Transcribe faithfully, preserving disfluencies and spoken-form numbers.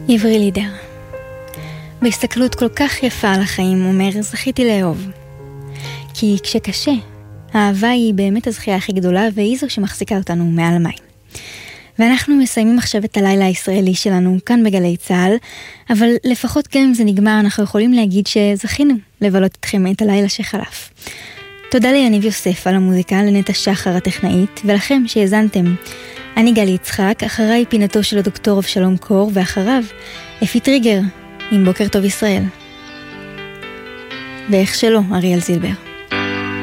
עברי לידר, בהסתכלות כל כך יפה על החיים, אומר, זכיתי לאהוב. כי כשקשה, האהבה היא באמת הזכייה הכי גדולה, והיא זו שמחזיקה אותנו מעל המים. ואנחנו מסיימים עכשיו את הלילה הישראלי שלנו כאן בגלי צהל, אבל לפחות גם אם זה נגמר, אנחנו יכולים להגיד שזכינו לבלות אתכם את הלילה שחלף. תודה ליניב יוסף על המוזיקה, לנטע שחר הטכנאית, ולכם שהזנתם. אני גלי יצחק, אחריי פינתו של הדוקטור אבשלום קור, ואחריו אפי טריגר עם בוקר טוב ישראל. ואיך שלא, אריאל זילבר.